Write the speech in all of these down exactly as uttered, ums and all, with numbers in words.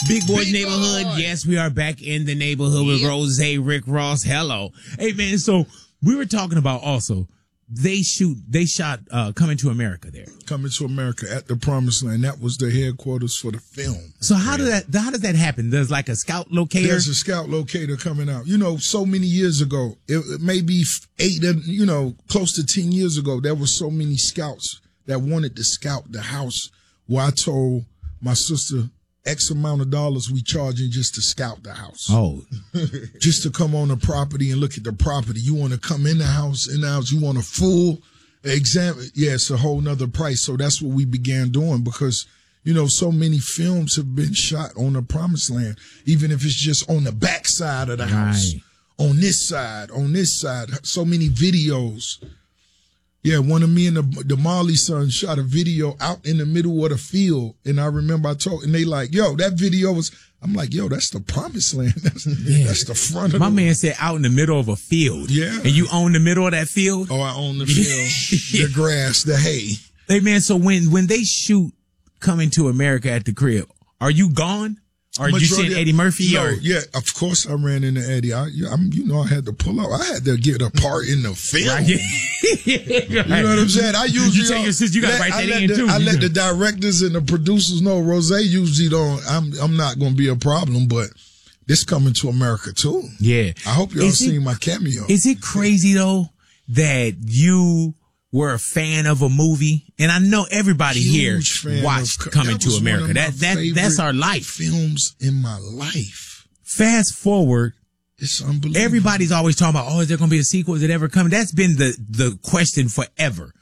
Big Boys Big Neighborhood. Boy. Yes, we are back in the neighborhood with Yep. Rose, Rick Ross. Hello. Hey, man, so we were talking about also, they shoot, they shot uh, Coming to America there. Coming to America at the Promised Land. That was the headquarters for the film. So how did that, how does that happen? There's like a scout locator? There's a scout locator coming out. You know, so many years ago, it, it maybe eight, you know, close to ten years ago, there were so many scouts that wanted to scout the house where I told my sister X amount of dollars we charging just to scout the house. Oh. Just to come on the property and look at the property. You want to come in the house, in the house, you want a full exam. Yeah, it's a whole nother price. So that's what we began doing because, you know, so many films have been shot on the Promised Land, even if it's just on the back side of the house, Right. on this side, on this side, so many videos. Yeah, one of me and the, the Marley sons shot a video out in the middle of the field. And I remember I told, and they like, yo, that video was, I'm like, yo, that's the Promised Land. That's, Yeah. that's the front of My the man said out in the middle of a field. Yeah. And you own the middle of that field? Oh, I own the field, the grass, the hay. Hey, man, so when, when they shoot Coming to America at the crib, are you gone? Or you Majority send of- Eddie Murphy? No, or? yeah, of course I ran into Eddie. I, I'm, you know, I had to pull up. I had to get a part in the film. Right. You know what I'm saying? I usually You take your sister, you gotta let- write I that let in the, too. I You let know. the directors and the producers know. Rose usually don't. I'm I'm not going to be a problem, but this Coming to America too. Yeah. I hope y'all Is it- seen my cameo. Is it crazy though that you were a fan of a movie? And I know everybody Huge here fan watched of- Coming that to was one of America. my That that favorite that's our life. Films in my life. Fast forward, It's unbelievable. everybody's always talking about, oh, is there going to be a sequel? Is it ever coming? That's been the the question forever.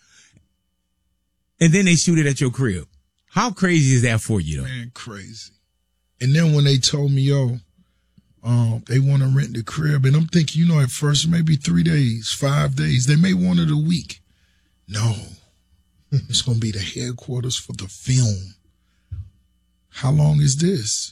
And then they shoot it at your crib. How crazy is that for you though? Man, crazy. And then when they told me, yo, um, they want to rent the crib, and I'm thinking, you know, at first maybe three days, five days, they may want it a week. No, it's gonna be the headquarters for the film. How long is this?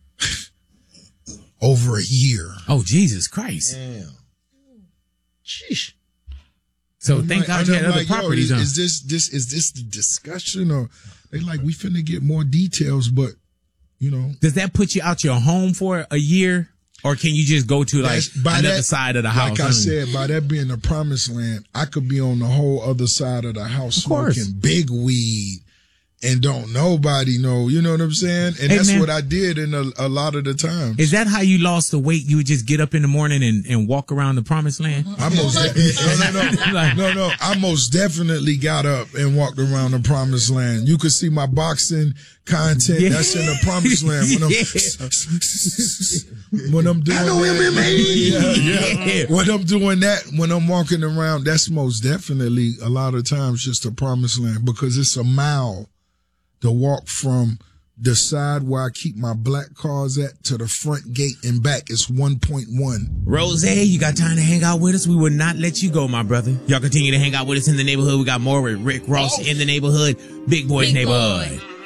Over a year. Oh, Jesus Christ. Damn. Sheesh. So I'm thank like- God and you I'm had other like, yo, properties is, on. is this this is this the discussion, or they like we finna get more details, but you know. Does that put you out your home for a year? Or can you just go to like That's- by another that- side of the house? Like I said, by that being the Promised Land, I could be on the whole other side of the house Of course. smoking big weed and don't nobody know. You know what I'm saying? And Hey, that's man. what I did in a, a lot of the times. Is that how you lost the weight? You would just get up in the morning and, and walk around the Promised Land? I most de- no, no, no, no, no. I most definitely got up and walked around the Promised Land. You could see my boxing content. Yeah. That's in the Promised Land. When I'm, when I'm doing that, yeah, yeah. When I'm doing that, when I'm walking around, that's most definitely a lot of times just the Promised Land because it's a mile to walk from the side where I keep my black cars at to the front gate and back. It's one point one. Rose, you got time to hang out with us? We will not let you go, my brother. Y'all continue to hang out with us in the neighborhood. We got more with Rick Ross in the neighborhood. Big Boys Big Neighborhood. Boy.